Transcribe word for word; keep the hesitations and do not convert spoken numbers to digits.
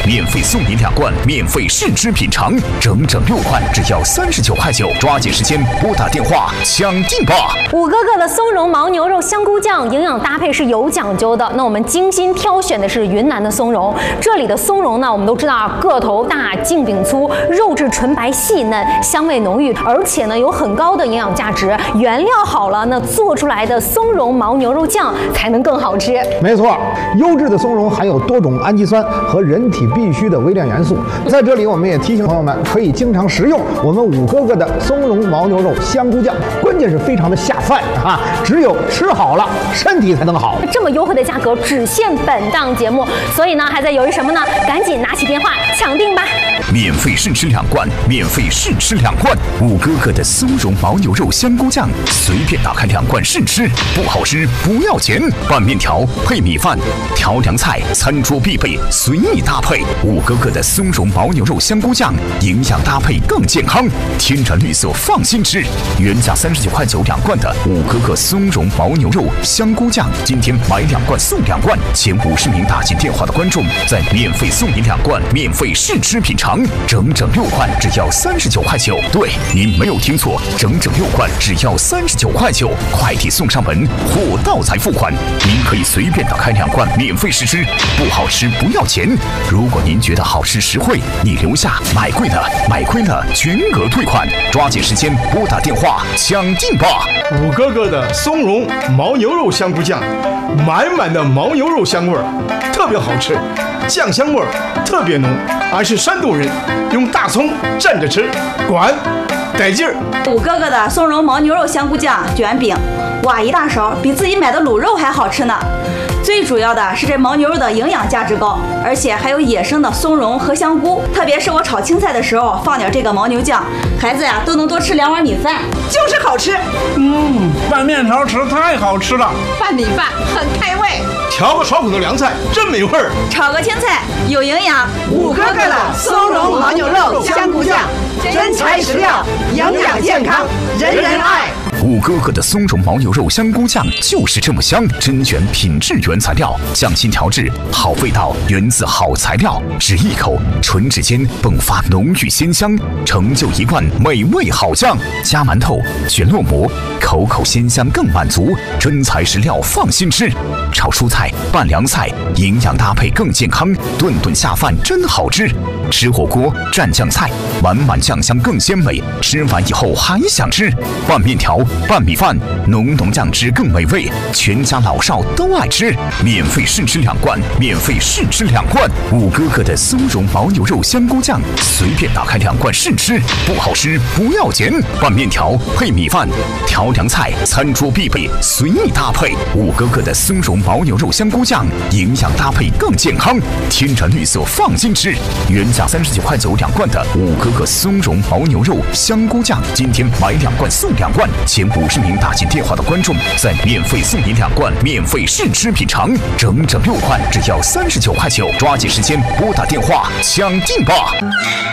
免费送你两罐，免费试吃品尝，整整六罐，只要三十九块九，抓紧时间拨打电话抢定吧！ 五哥哥的松茸牦牛肉香菇酱营养搭配是有讲究的，那我们精心挑选的是云南的松茸，这里的松茸呢，我们都知道啊，个头大，茎柄粗，肉质纯白细嫩，香味浓郁，而且呢有很高的营养价值。原料好了，那做出来的松茸牦牛肉酱才能更好吃。 没错，优质的松茸含有多种氨基酸和人体必需的微量元素。在这里，我们也提醒朋友们，可以经常食用我们五哥哥的松茸牦牛肉香菇酱，关键是非常的下饭啊！只有吃好了，身体才能好。 这么优惠的价格，只限本档节目，所以呢，还在犹豫什么呢？赶紧拿起电话抢定吧！ 免费试吃两罐，免费试吃两罐，五哥哥的松茸牦牛肉香菇酱，随便打开两罐试吃，不好吃不要钱。拌面条配米饭，调凉菜餐桌必备，随意搭配。五哥哥的松茸牦牛肉香菇酱，营养搭配更健康，天然绿色放心吃。原价三十九块九两罐的五哥哥松茸牦牛肉香菇酱，今天买两罐送两罐，前五十名打进电话的观众再免费送你两罐，免费试吃品尝，整整六罐只要三十九块九。对，您没有听错，整整六罐只要三十九块九，快递送上门，货到才付款。您可以随便打开两罐免费试吃，不好吃不要钱。如果您觉得好吃实惠，你留下，买贵了买亏了全额退款。抓紧时间拨打电话抢定吧！ 五哥哥的松茸牦牛肉香菇酱，满满的牦牛肉香味儿，特别好吃，酱香味儿特别浓。俺是山东人，用大葱蘸着吃，管带劲儿。 五哥哥的松茸牦牛肉香菇酱卷饼，哇，一大勺，比自己买的卤肉还好吃呢。最主要的是这牦牛肉的营养价值高，而且还有野生的松茸和香菇，特别是我炒青菜的时候放点这个牦牛酱，孩子呀都能多吃两碗米饭，就是好吃。 嗯，拌面条吃太好吃了， 拌米饭很开胃， 调个爽口的凉菜真没味儿， 炒个青菜有营养。 五哥哥的松茸牦牛肉香菇酱，真材实料，营养健康，人人爱。 五哥哥的松茸牦牛肉香菇酱就是这么香，真卷品质原材料，匠心调制，好味道源自好材料。只一口，唇齿间迸发浓郁鲜香，成就一罐美味好酱。加馒头，卷烙馍，口口鲜香更满足，真材实料放心吃。炒蔬菜，拌凉菜，营养搭配更健康，顿顿下饭真好吃。吃火锅蘸酱菜，满满酱香更鲜美，吃完以后还想吃。拌面条拌米饭，浓浓酱汁更美味，全家老少都爱吃。免费试吃两罐，免费试吃两罐。五哥哥的松茸牦牛肉香菇酱，随便打开两罐试吃，不好吃不要钱。拌面条配米饭，调凉菜餐桌必备，随意搭配。五哥哥的松茸牦牛肉香菇酱，营养搭配更健康，天然绿色放心吃。原价三十九块九两罐的五哥哥松茸牦牛肉香菇酱，今天买两罐送两罐，前五十名打进电话的观众再免费送你两罐，免费试吃品尝，整整六罐只要三十九块九，抓紧时间拨打电话抢定吧！